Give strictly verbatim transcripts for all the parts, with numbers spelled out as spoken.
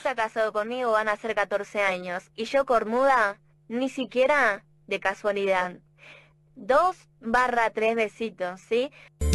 está casado conmigo, van a ser catorce años. Y yo cornuda, ni siquiera de casualidad. Dos barra tres besitos, ¿sí?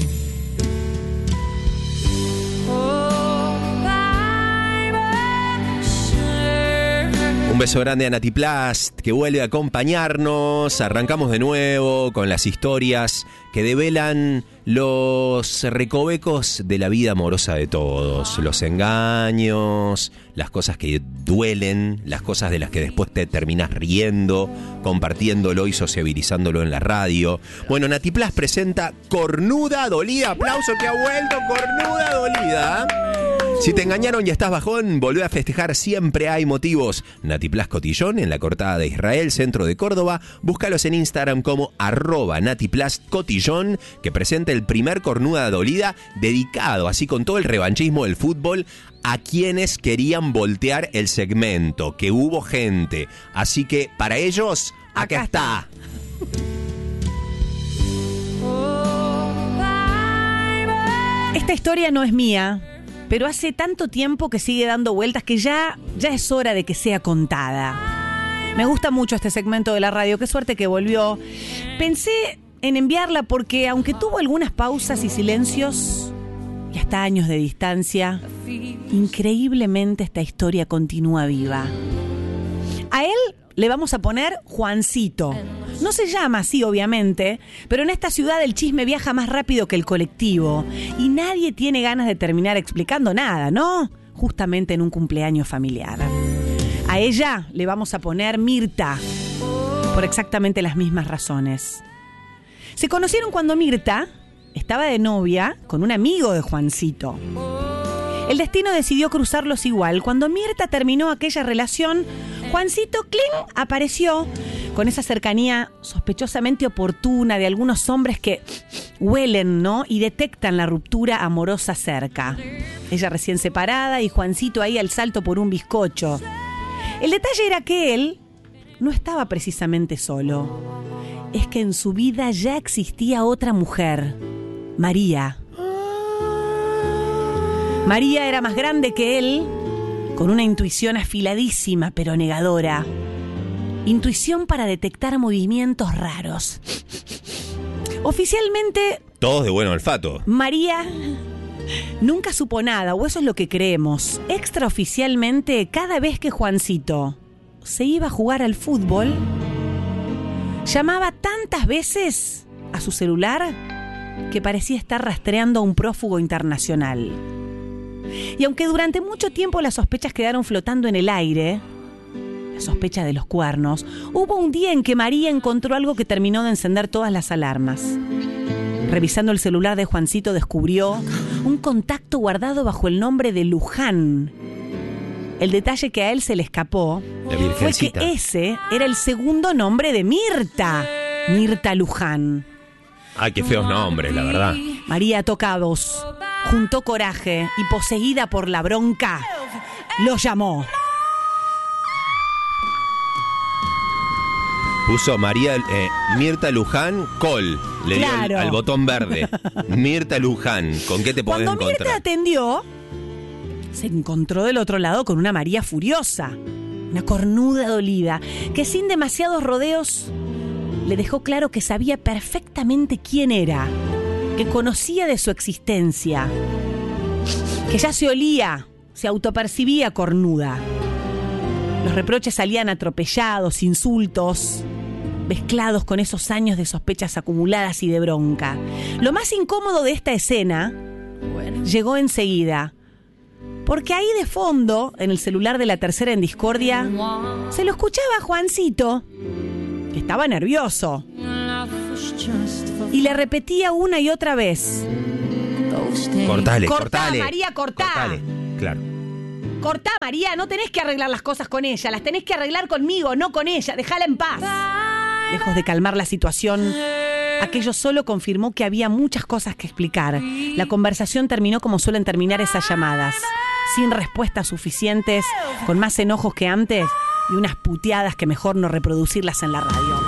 Un beso grande a Nati Plast, que vuelve a acompañarnos. Arrancamos de nuevo con las historias que develan los recovecos de la vida amorosa de todos. Los engaños, las cosas que duelen, las cosas de las que después te terminás riendo, compartiéndolo y sociabilizándolo en la radio. Bueno, Nati Plast presenta Cornuda Dolida. Aplauso que ha vuelto, Cornuda Dolida. Si te engañaron y estás bajón, volvé a festejar, siempre hay motivos. Nati Plast Cotillón, en la Cortada de Israel, centro de Córdoba. Búscalos en Instagram como arroba Nati Plast Cotillón, que presenta el primer Cornuda Dolida dedicado, así con todo el revanchismo del fútbol, a quienes querían voltear el segmento, que hubo gente. Así que para ellos, acá, acá está. Esta historia no es mía, pero hace tanto tiempo que sigue dando vueltas que ya, ya es hora de que sea contada. Me gusta mucho este segmento de la radio, qué suerte que volvió. Pensé en enviarla porque, aunque tuvo algunas pausas y silencios, y hasta años de distancia, increíblemente esta historia continúa viva. A él le vamos a poner Juancito. No se llama así, obviamente, pero en esta ciudad el chisme viaja más rápido que el colectivo y nadie tiene ganas de terminar explicando nada, ¿no? Justamente en un cumpleaños familiar. A ella le vamos a poner Mirta, por exactamente las mismas razones. Se conocieron cuando Mirta estaba de novia con un amigo de Juancito. El destino decidió cruzarlos igual. Cuando Mirta terminó aquella relación, Juancito, ¡cling!, apareció con esa cercanía sospechosamente oportuna de algunos hombres que huelen, ¿no?, y detectan la ruptura amorosa cerca. Ella recién separada y Juancito ahí al salto por un bizcocho. El detalle era que él no estaba precisamente solo. Es que en su vida ya existía otra mujer, María. María era más grande que él, con una intuición afiladísima pero negadora. Intuición para detectar movimientos raros. Oficialmente, todos de buen olfato. María nunca supo nada, o eso es lo que creemos. Extraoficialmente, cada vez que Juancito se iba a jugar al fútbol, llamaba tantas veces a su celular que parecía estar rastreando a un prófugo internacional. Y aunque durante mucho tiempo las sospechas quedaron flotando en el aire, la sospecha de los cuernos, hubo un día en que María encontró algo que terminó de encender todas las alarmas. Revisando el celular de Juancito, descubrió un contacto guardado bajo el nombre de Luján. El detalle que a él se le escapó fue que ese era el segundo nombre de Mirta, Mirta Luján. Ay, qué feos nombres, la verdad. María toca voz, juntó coraje y, poseída por la bronca, lo llamó. Puso María, eh, Mirta Luján, call. Le claro. dio al, al botón verde. Mirta Luján, ¿con qué te podés Cuando encontrar? Mirta atendió, se encontró del otro lado con una María furiosa, una cornuda dolida, que sin demasiados rodeos le dejó claro que sabía perfectamente quién era, que conocía de su existencia, que ya se olía, se autopercibía cornuda. Los reproches salían atropellados, insultos, mezclados con esos años de sospechas acumuladas y de bronca. Lo más incómodo de esta escena llegó enseguida, porque ahí de fondo, en el celular de la tercera en discordia, se lo escuchaba a Juancito, que estaba nervioso, y le repetía una y otra vez: Cortale, cortá, cortale. María, cortá. Cortale, claro. Cortá, María, no tenés que arreglar las cosas con ella, las tenés que arreglar conmigo, no con ella, dejala en paz. Lejos de calmar la situación, aquello solo confirmó que había muchas cosas que explicar. La conversación terminó como suelen terminar esas llamadas, sin respuestas suficientes, con más enojos que antes y unas puteadas que mejor no reproducirlas en la radio.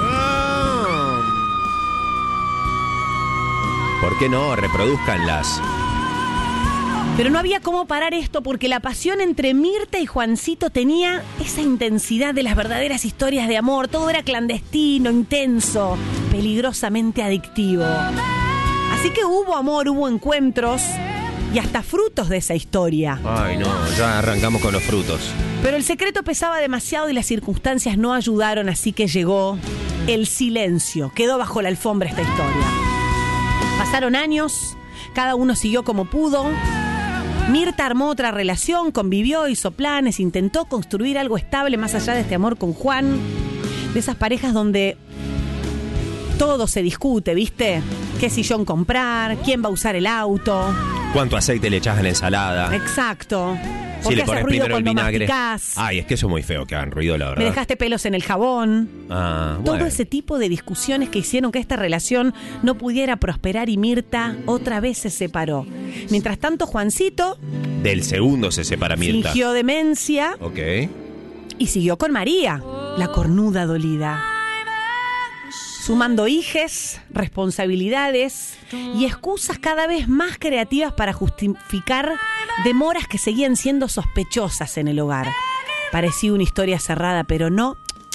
¿Por qué no? Reproduzcanlas. Pero no había cómo parar esto porque la pasión entre Mirta y Juancito tenía esa intensidad de las verdaderas historias de amor. Todo era clandestino, intenso, peligrosamente adictivo. Así que hubo amor, hubo encuentros y hasta frutos de esa historia. Ay, no, ya arrancamos con los frutos. Pero el secreto pesaba demasiado y las circunstancias no ayudaron, así que llegó el silencio. Quedó bajo la alfombra esta historia. Pasaron años, cada uno siguió como pudo. Mirta armó otra relación, convivió, hizo planes, intentó construir algo estable más allá de este amor con Juan. De esas parejas donde todo se discute, ¿viste? ¿Qué sillón comprar? ¿Quién va a usar el auto? ¿Cuánto aceite le echas a la ensalada? Exacto. ¿Por Si qué le haces pones ruido primero el cuando vinagre. masticás? Ay, es que eso es muy feo que hagan ruido, la verdad. Me dejaste pelos en el jabón. Ah, Todo bueno. ese tipo de discusiones que hicieron que esta relación no pudiera prosperar y Mirta otra vez se separó. Mientras tanto, Juancito Del segundo se separa Mirta. fingió demencia Ok. y siguió con María, la cornuda dolida. Sumando hijes, responsabilidades y excusas cada vez más creativas para justificar demoras que seguían siendo sospechosas en el hogar. Parecía una historia cerrada, pero no.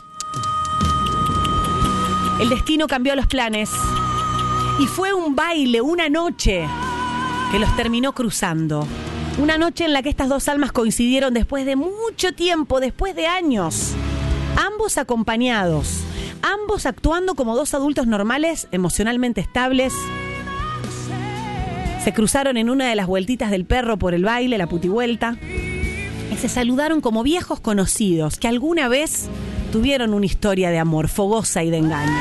El destino cambió los planes y fue un baile, una noche que los terminó cruzando. Una noche en la que estas dos almas coincidieron después de mucho tiempo, después de años. Ambos acompañados, ambos actuando como dos adultos normales, emocionalmente estables. Se cruzaron en una de las vueltitas del perro por el baile, la putivuelta, y se saludaron como viejos conocidos que alguna vez tuvieron una historia de amor fogosa y de engaño.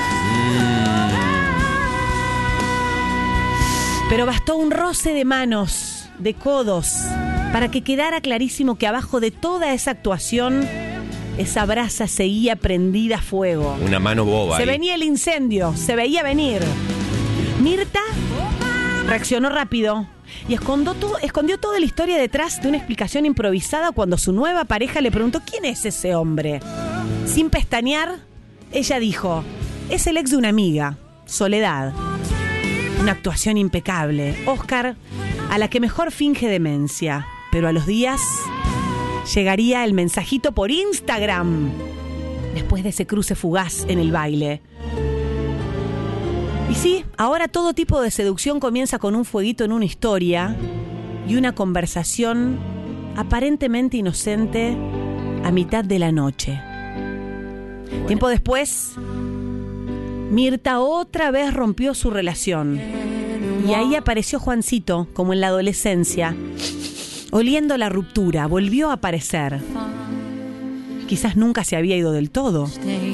Pero bastó un roce de manos, de codos, para que quedara clarísimo que abajo de toda esa actuación, esa brasa seguía prendida a fuego. Una mano boba. Se ahí. venía el incendio, se veía venir. Mirta reaccionó rápido y escondió, todo, escondió toda la historia detrás de una explicación improvisada cuando su nueva pareja le preguntó ¿quién es ese hombre? Sin pestañear, ella dijo, es el ex de una amiga, Soledad. Una actuación impecable. Oscar, a la que mejor finge demencia, pero a los días llegaría el mensajito por Instagram después de ese cruce fugaz en el baile. Y sí, ahora todo tipo de seducción comienza con un fueguito en una historia y una conversación aparentemente inocente a mitad de la noche. Bueno. Tiempo después, Mirta otra vez rompió su relación y ahí apareció Juancito, como en la adolescencia, oliendo la ruptura, volvió a aparecer. Quizás nunca se había ido del todo.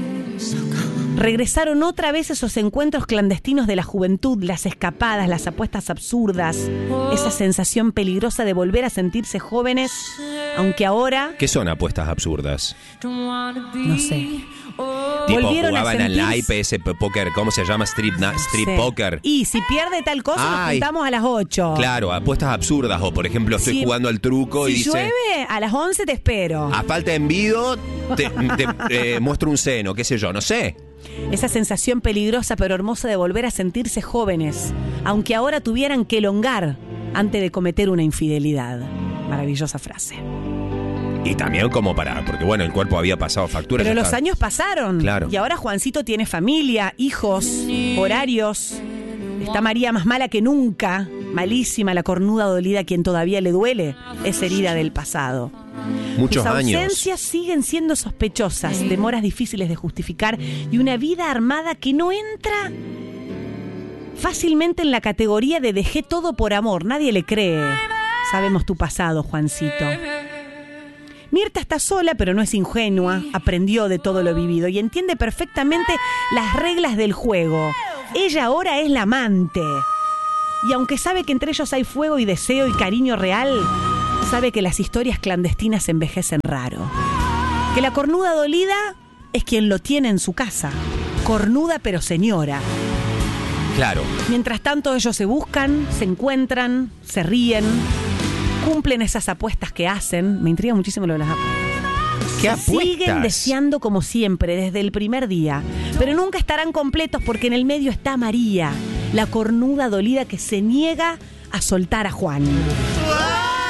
Regresaron otra vez esos encuentros clandestinos de la juventud, las escapadas, las apuestas absurdas, esa sensación peligrosa de volver a sentirse jóvenes, aunque ahora... ¿Qué son apuestas absurdas? No sé. Tipo, Volvieron a jugaban al sentirse- naipe ese p- póker, ¿cómo se llama? Strip, na- strip Sí. poker. Y si pierde tal cosa, nos Ay. juntamos a las ocho. Claro, apuestas absurdas. O por ejemplo, estoy Si- jugando al truco Si y dice, llueve, a las once te espero. a falta de envido, te, te, eh, muestro un seno, qué sé yo, no sé. Esa sensación peligrosa pero hermosa de volver a sentirse jóvenes, aunque ahora tuvieran que elongar antes de cometer una infidelidad. Maravillosa frase. Y también como para, porque bueno, el cuerpo había pasado factura. Pero ya los está. años pasaron. Claro. Y ahora Juancito tiene familia, hijos, horarios. Está María más mala que nunca. Malísima, la cornuda dolida a quien todavía le duele esa herida del pasado. Muchos Sus años. ausencias siguen siendo sospechosas, demoras difíciles de justificar y una vida armada que no entra fácilmente en la categoría de dejé todo por amor. Nadie le cree. Sabemos tu pasado, Juancito. Mirta está sola, pero no es ingenua. Aprendió de todo lo vivido y entiende perfectamente las reglas del juego. Ella ahora es la amante. Y aunque sabe que entre ellos hay fuego y deseo y cariño real, sabe que las historias clandestinas envejecen raro. Que la cornuda dolida es quien lo tiene en su casa. Cornuda pero señora. Claro. Mientras tanto ellos se buscan, se encuentran, se ríen, cumplen esas apuestas que hacen. Me intriga muchísimo lo de las apuestas. ¿Qué apuestas? Siguen deseando como siempre, desde el primer día. Pero nunca estarán completos porque en el medio está María, la cornuda dolida que se niega a soltar a Juan.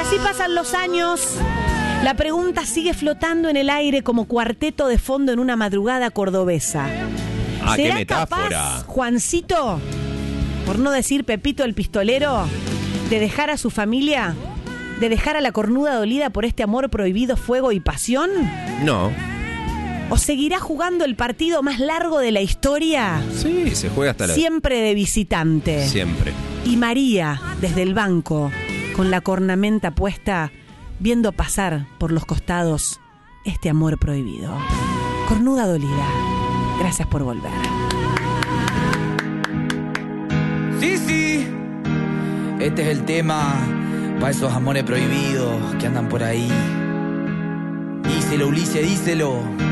así pasan los años. La pregunta sigue flotando en el aire como cuarteto de fondo en una madrugada cordobesa. Ah, qué ¿Será metáfora. capaz, Juancito, por no decir Pepito el pistolero, de dejar a su familia, de dejar a la cornuda dolida por este amor prohibido, fuego y pasión? No. ¿O seguirá jugando el partido más largo de la historia? Sí, se juega hasta la... Siempre de visitante. Siempre. Y María, desde el banco, con la cornamenta puesta, viendo pasar por los costados este amor prohibido. Cornuda dolida, gracias por volver. Sí, sí, este es el tema para esos amores prohibidos que andan por ahí. Díselo, Ulises, díselo.